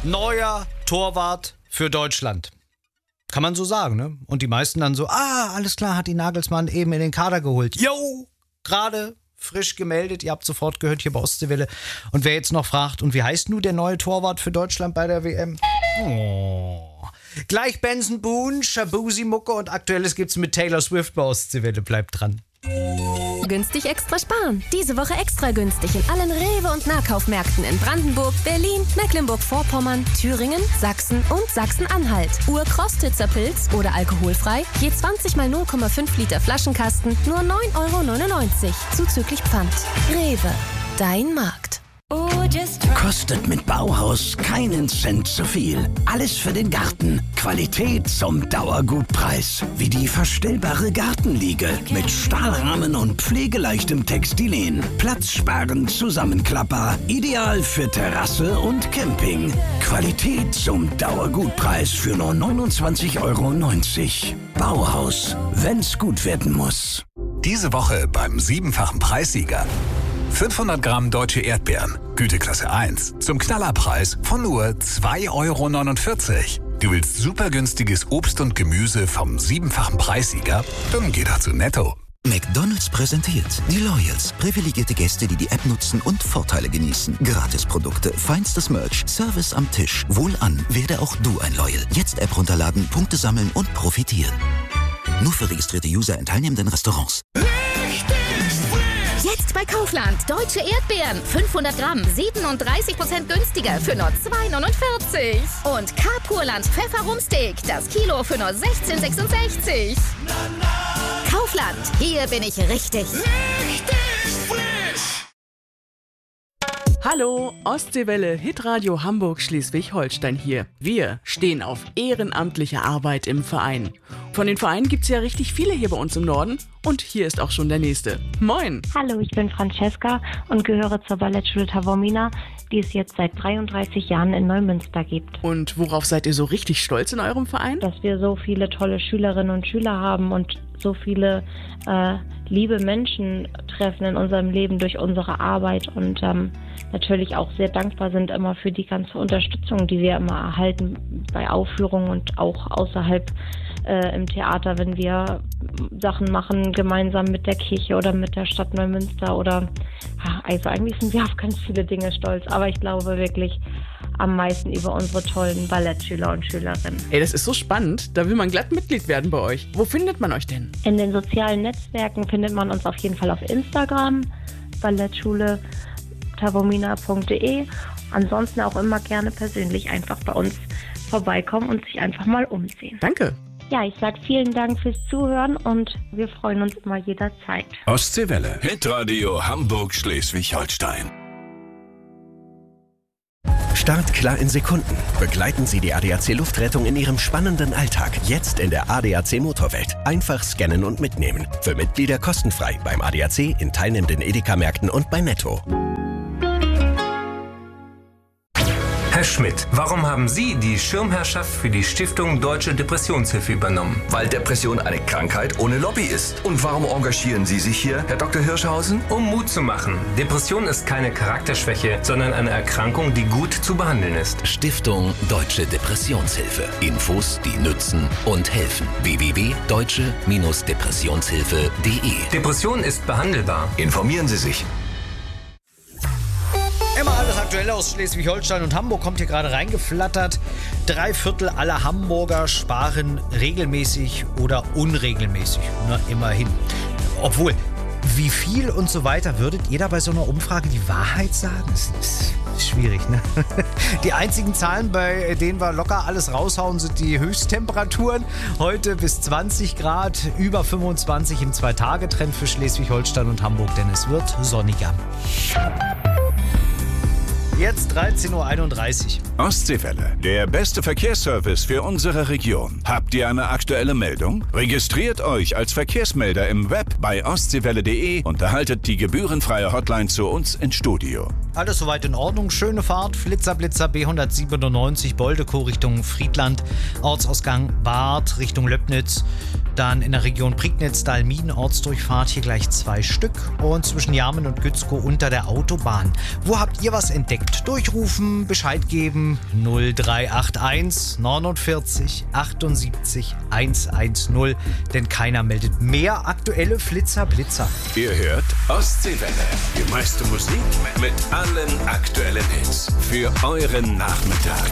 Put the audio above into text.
neuer Torwart für Deutschland. Kann man so sagen, ne? Und die meisten dann so, alles klar, hat die Nagelsmann eben in den Kader geholt. Jo, gerade frisch gemeldet, ihr habt sofort gehört hier bei Ostseewelle. Und wer jetzt noch fragt, und wie heißt nun der neue Torwart für Deutschland bei der WM? Gleich Benson Boone, Shabuzi Mucke und Aktuelles gibt's mit Taylor Swift bei Ostseewelle. Bleibt dran. Günstig extra sparen. Diese Woche extra günstig in allen Rewe- und Nahkaufmärkten in Brandenburg, Berlin, Mecklenburg-Vorpommern, Thüringen, Sachsen und Sachsen-Anhalt. Urkostitzer Pilz oder alkoholfrei, je 20 mal 0,5 Liter Flaschenkasten, nur 9,99 € zuzüglich Pfand. Rewe, dein Markt. Kostet mit Bauhaus keinen Cent zu viel. Alles für den Garten. Qualität zum Dauergutpreis. Wie die verstellbare Gartenliege mit Stahlrahmen und pflegeleichtem Textilien. Platzsparend zusammenklappbar. Ideal für Terrasse und Camping. Qualität zum Dauergutpreis für nur 29,90 €. Bauhaus. Wenn's gut werden muss. Diese Woche beim 7-fachen Preissieger. 500 Gramm deutsche Erdbeeren, Güteklasse 1, zum Knallerpreis von nur 2,49 €. Du willst super günstiges Obst und Gemüse vom 7-fachen Preissieger? Dann geh doch zu Netto. McDonald's präsentiert die Loyals. Privilegierte Gäste, die die App nutzen und Vorteile genießen. Gratisprodukte, feinstes Merch, Service am Tisch. Wohlan, werde auch du ein Loyal. Jetzt App runterladen, Punkte sammeln und profitieren. Nur für registrierte User in teilnehmenden Restaurants. Jetzt bei Kaufland. Deutsche Erdbeeren. 500 Gramm. 37% günstiger für nur 2,49 €. Und Carpurland Pfefferrumsteak. Das Kilo für nur 16,66 €. Kaufland. Hier bin ich richtig. Hallo, Ostseewelle, Hitradio Hamburg Schleswig-Holstein hier. Wir stehen auf ehrenamtliche Arbeit im Verein. Von den Vereinen gibt's ja richtig viele hier bei uns im Norden und hier ist auch schon der nächste. Moin! Hallo, ich bin Francesca und gehöre zur Ballettschule Taormina, die es jetzt seit 33 Jahren in Neumünster gibt. Und worauf seid ihr so richtig stolz in eurem Verein? Dass wir so viele tolle Schülerinnen und Schüler haben und so viele liebe Menschen treffen in unserem Leben durch unsere Arbeit und natürlich auch sehr dankbar sind immer für die ganze Unterstützung, die wir immer erhalten bei Aufführungen und auch außerhalb im Theater, wenn wir Sachen machen, gemeinsam mit der Kirche oder mit der Stadt Neumünster oder also eigentlich sind wir auf ganz viele Dinge stolz, aber ich glaube wirklich am meisten über unsere tollen Ballettschüler und Schülerinnen. Ey, das ist so spannend, da will man glatt Mitglied werden bei euch. Wo findet man euch denn? In den sozialen Netzwerken findet man uns auf jeden Fall auf Instagram, Ballettschule taormina.de. Ansonsten auch immer gerne persönlich einfach bei uns vorbeikommen und sich einfach mal umsehen. Danke. Ja, ich sage vielen Dank fürs Zuhören und wir freuen uns immer jederzeit. Ostseewelle. Hitradio Hamburg Schleswig-Holstein. Startklar in Sekunden. Begleiten Sie die ADAC Luftrettung in Ihrem spannenden Alltag. Jetzt in der ADAC Motorwelt. Einfach scannen und mitnehmen. Für Mitglieder kostenfrei beim ADAC, in teilnehmenden Edeka-Märkten und bei Netto. Herr Schmidt, warum haben Sie die Schirmherrschaft für die Stiftung Deutsche Depressionshilfe übernommen? Weil Depression eine Krankheit ohne Lobby ist. Und warum engagieren Sie sich hier, Herr Dr. Hirschhausen? Um Mut zu machen. Depression ist keine Charakterschwäche, sondern eine Erkrankung, die gut zu behandeln ist. Stiftung Deutsche Depressionshilfe. Infos, die nützen und helfen. www.deutsche-depressionshilfe.de. Depression ist behandelbar. Informieren Sie sich. Immer alles Aktuelle aus Schleswig-Holstein und Hamburg kommt hier gerade reingeflattert. 3/4 aller Hamburger sparen regelmäßig oder unregelmäßig. Na, immerhin. Obwohl, wie viel und so weiter würdet ihr da bei so einer Umfrage die Wahrheit sagen? Das ist schwierig, ne? Die einzigen Zahlen, bei denen wir locker alles raushauen, sind die Höchsttemperaturen. Heute bis 20 Grad, über 25 im 2-Tage-Trend für Schleswig-Holstein und Hamburg, denn es wird sonniger. Jetzt 13:31 Uhr. Ostseewelle, der beste Verkehrsservice für unsere Region. Habt ihr eine aktuelle Meldung? Registriert euch als Verkehrsmelder im Web bei ostseewelle.de und erhaltet die gebührenfreie Hotline zu uns ins Studio. Alles soweit in Ordnung, schöne Fahrt, Flitzer B197 Boldekow Richtung Friedland, Ortsausgang Barth Richtung Löbnitz, dann in der Region Prignitz, Dalmien, Ortsdurchfahrt, hier gleich 2 Stück und zwischen Jarmen und Gützkow unter der Autobahn. Wo habt ihr was entdeckt? habt, durchrufen, Bescheid geben. 0381 49 78 110. Denn keiner meldet mehr aktuelle Flitzer-Blitzer. Ihr hört Ostseewelle. Die meiste Musik mit allen aktuellen Hits. Für euren Nachmittag.